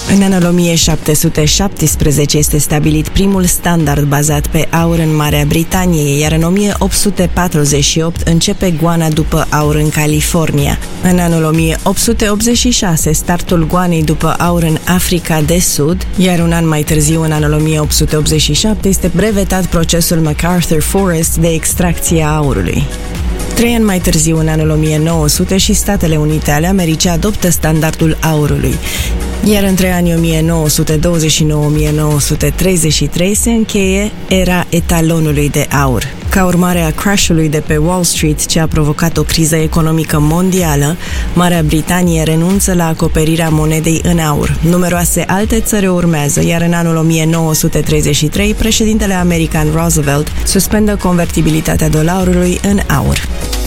În anul 1717 este stabilit primul standard bazat pe aur în Marea Britanie, iar în 1848 începe goana după aur în California. În anul 1886, startul goanei după aur în Africa de Sud, iar un an mai târziu, în anul 1887, este brevetat procesul MacArthur Forest de extracție a aurului. 3 ani mai târziu, în anul 1900, și Statele Unite ale Americii adoptă standardul aurului, iar între anii 1929-1933 se încheie era etalonului de aur. Ca urmare a crash-ului de pe Wall Street, ce a provocat o criză economică mondială, Marea Britanie renunță la acoperirea monedei în aur. Numeroase alte țări urmează, iar în anul 1933, președintele american Roosevelt suspendă convertibilitatea dolarului în aur.